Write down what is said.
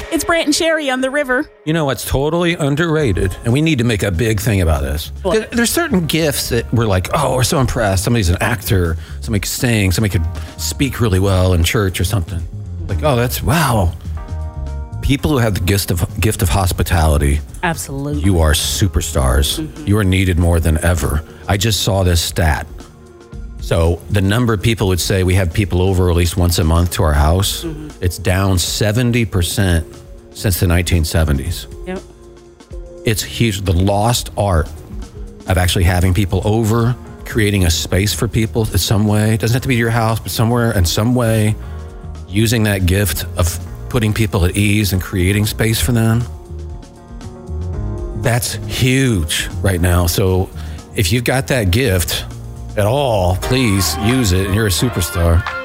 It's Brant and Sherry on the river. You know what's totally underrated, and we need to make a big thing about this. What? There's certain gifts that we're like, oh, we're so impressed. Somebody's an actor, somebody can sing, somebody could speak really well in church or something. Like, oh, that's wow. People who have the gift of hospitality, Absolutely. you are superstars. Mm-hmm. You are needed more than ever. I just saw this stat. So the number of people would say we have people over at least once a month to our house, it's down 70% since the 1970s. Yep. It's huge. The lost art of actually having people over, creating a space for people in some way. It doesn't have to be your house, but somewhere in some way, using that gift of putting people at ease and creating space for them. That's huge right now. So if you've got that gift at all, please use it, and you're a superstar.